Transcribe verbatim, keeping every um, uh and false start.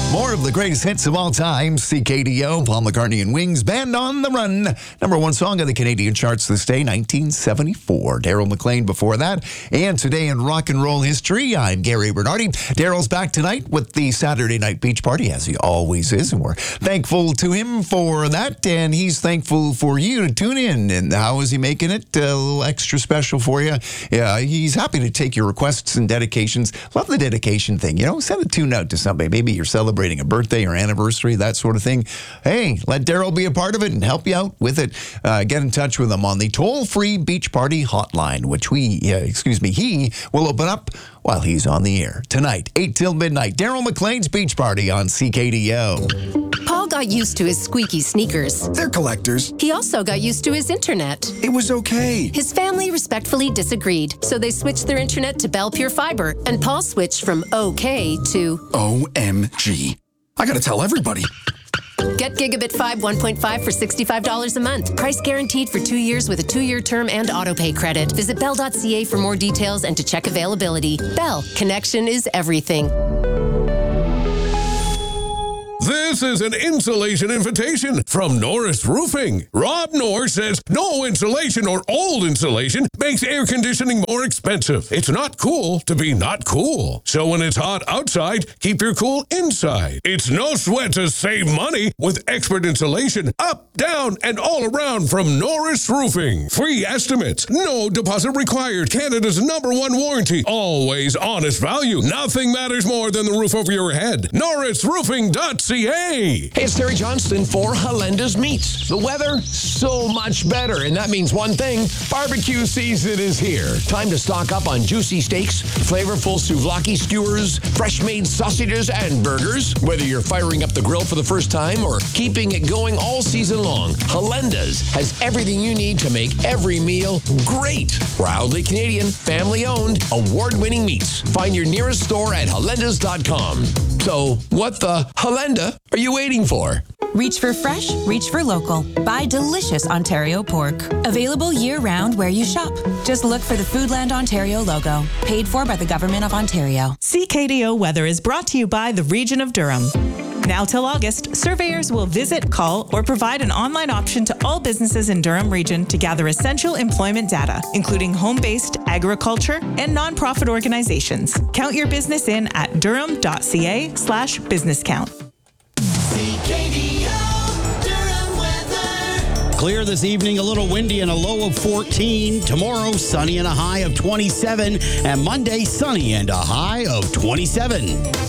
More of the greatest hits of all time. C K D O, Paul McCartney and Wings, Band on the Run. Number one song on the Canadian charts this day, nineteen seventy-four. Daryl McLean before that. And today in rock and roll history, I'm Gary Bernardi. Daryl's back tonight with the Saturday Night Beach Party, as he always is. And we're thankful to him for that. And he's thankful for you to tune in. And how is he making it a little extra special for you? Yeah, he's happy to take your requests and dedications. Love the dedication thing. You know, send a tune out to somebody. Maybe you're celebrating a birthday or anniversary, that sort of thing. Hey, let Daryl be a part of it and help you out with it. Uh, get in touch with him on the toll-free Beach Party hotline, which we, uh, excuse me, he will open up while he's on the air. Tonight, eight till midnight, Daryl McLean's Beach Party on C K D O. Paul got used to his squeaky sneakers. They're collectors. He also got used to his internet. It was okay. His family respectfully disagreed, so they switched their internet to Bell Pure Fiber, and Paul switched from okay to O M G. I gotta tell everybody. Get Gigabit five one point five for sixty-five dollars a month. Price guaranteed for two years with a two-year term and autopay credit. Visit bell dot c a for more details and to check availability. Bell, connection is everything. This is an insulation invitation from Norris Roofing. Rob Norris says no insulation or old insulation makes air conditioning more expensive. It's not cool to be not cool. So when it's hot outside, keep your cool inside. It's no sweat to save money with expert insulation up, down, and all around from Norris Roofing. Free estimates, no deposit required. Canada's number one warranty. Always honest value. Nothing matters more than the roof over your head. Norris Roofing dot c a. Hey, it's Terry Johnston for Halenda's Meats. The weather, so much better, and that means one thing, barbecue season is here. Time to stock up on juicy steaks, flavorful souvlaki skewers, fresh-made sausages, and burgers. Whether you're firing up the grill for the first time or keeping it going all season long, Halenda's has everything you need to make every meal great. Proudly Canadian, family-owned, award-winning meats. Find your nearest store at halendas dot com. So, what the Halenda are you waiting for? Reach for fresh, reach for local. Buy delicious Ontario pork. Available year-round where you shop. Just look for the Foodland Ontario logo. Paid for by the Government of Ontario. C K D O Weather is brought to you by the Region of Durham. Now till August, surveyors will visit, call, or provide an online option to all businesses in Durham Region to gather essential employment data, including home-based, agriculture, and nonprofit organizations. Count your business in at durham dot c a slash business count. Clear this evening, a little windy and a low of fourteen. Tomorrow, sunny and a high of twenty-seven. And Monday, sunny and a high of twenty-seven.